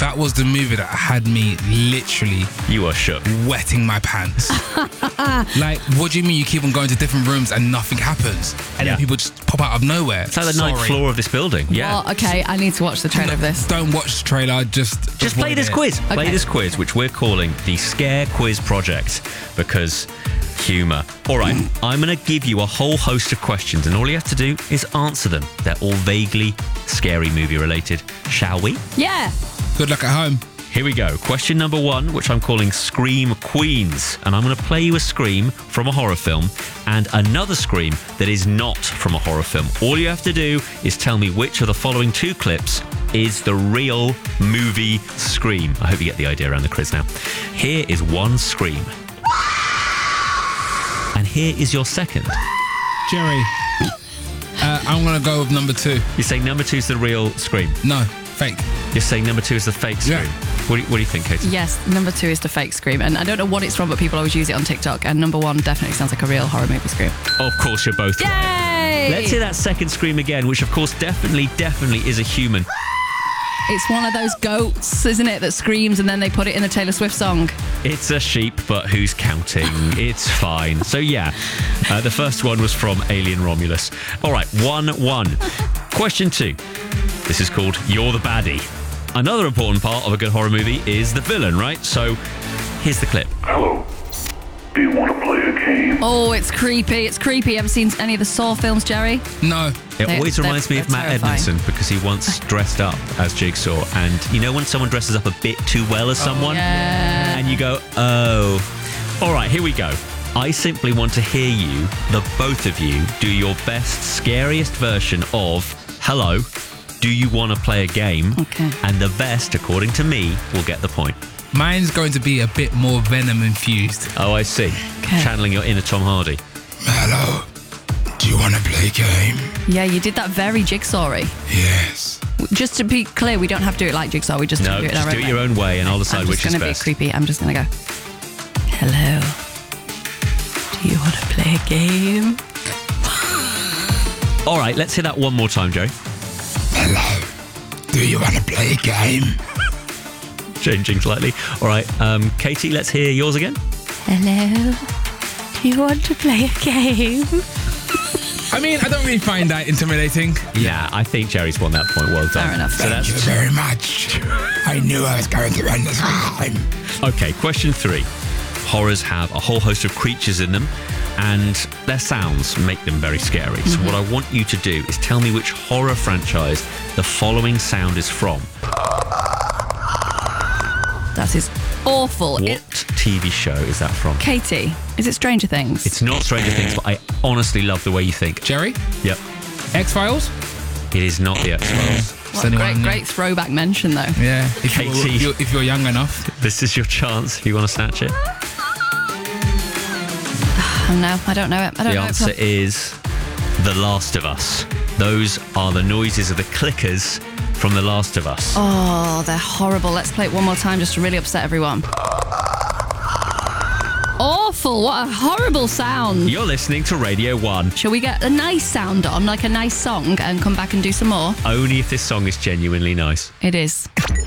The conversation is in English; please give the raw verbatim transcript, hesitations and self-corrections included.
that was the movie that had me literally You are shook. wetting my pants. Like, what do you mean you keep on going to different rooms and nothing happens? And Yeah. then people just pop out of nowhere. It's like the ninth Sorry. floor of this building. Yeah. Well, okay, I need to watch the trailer of this. Don't watch the trailer, just Just play avoid this it. quiz. Play Okay. this quiz, which we're calling the Scare Quiz Project, because humour. All right, I'm going to give you a whole host of questions, and all you have to do is answer them. They're all vaguely scary movie related. Shall we? Yeah. Good luck at home. Here we go. Question number one, which I'm calling Scream Queens. And I'm going to play you a scream from a horror film and another scream that is not from a horror film. All you have to do is tell me which of the following two clips is the real movie scream. I hope you get the idea around the quiz now. Here is one scream. And here is your second. Jerry, uh, I'm going to go with number two. You're saying number two is the real scream. No, fake. You're saying number two is the fake scream. Yeah. What, do you, what do you think, Katie? Yes, number two is the fake scream. And I don't know what it's from, but people always use it on TikTok. And number one definitely sounds like a real horror movie scream. Of course, you're both right. Yay! Let's hear that second scream again, which of course definitely, definitely is a human. It's one of those goats, isn't it, that screams and then they put it in a Taylor Swift song. It's a sheep, but who's counting? It's fine. So yeah, uh, the first one was from Alien Romulus. All right, one one. Question two. This is called You're the Baddie. Another important part of a good horror movie is the villain, right? So here's the clip. Hello. Do you want to play a game? Oh, it's creepy. It's creepy. Ever seen any of the Saw films, Jerry? No. It They- always they're- reminds me of they're Matt terrifying. Edmondson because he once dressed up as Jigsaw. And you know when someone dresses up a bit too well as someone? Yeah. And you go, oh. All right, here we go. I simply want to hear you, the both of you, do your best, scariest version of Hello, do you want to play a game? Okay. And the best, according to me, will get the point. Mine's going to be a bit more venom infused. Oh, I see. Okay. Channeling your inner Tom Hardy. Hello. Do you want to play a game? Yeah, you did that very Jigsaw-y. Yes. Just to be clear, we don't have to do it like Jigsaw. We just No, do it just our do own it way. your own way and I'll decide I'm which just is gonna best. be creepy. I'm just going to go, hello. Do you want to play a game? All right, let's hear that one more time, Joe. Hello. Do you want to play a game? Changing slightly. All right, um, Katie, let's hear yours again. Hello. Do you want to play a game? I mean, I don't really find that intimidating. Yeah, I think Jerry's won that point. Well done. Fair enough. So that's very much. I knew I was going to win this time. okay. Question three. Horrors have a whole host of creatures in them, and their sounds make them very scary. Mm-hmm. So what I want you to do is tell me which horror franchise the following sound is from. That is awful. What It, T V show is that from? Katie, is it Stranger Things? It's not Stranger Things, but I honestly love the way you think. Jerry? Yep. X-Files? It is not the X-Files. What a great, great throwback mention, though. Yeah. If you're, Katie. if, you're, if you're young enough. This is your chance if you want to snatch it. Oh, no, I don't know it. I don't The know answer it. is The Last of Us. Those are the noises of the clickers from The Last of Us. Oh, they're horrible. Let's play it one more time just to really upset everyone. Awful. What a horrible sound. You're listening to Radio one. Shall we get a nice sound on, like a nice song, and come back and do some more? Only if this song is genuinely nice. It is.